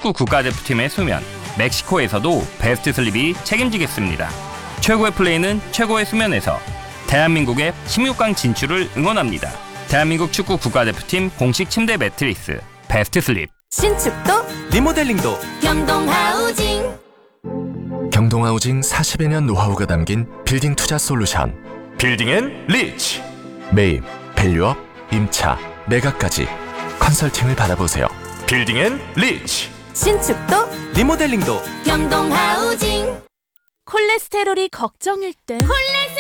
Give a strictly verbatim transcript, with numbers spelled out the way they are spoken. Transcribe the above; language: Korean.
축구 국가대표팀의 수면, 멕시코에서도 베스트 슬립이 책임지겠습니다. 최고의 플레이는 최고의 수면에서. 대한민국의 십육 강 진출을 응원합니다. 대한민국 축구 국가대표팀 공식 침대 매트리스 베스트 슬립. 신축도 리모델링도 경동하우징. 경동하우징 사십여 년 노하우가 담긴 빌딩 투자 솔루션. 빌딩 앤 리치. 매입, 밸류업, 임차, 매각까지 컨설팅을 받아보세요. 빌딩 앤 리치. 신축도 리모델링도 경동하우징. 콜레스테롤이 걱정일 땐 콜레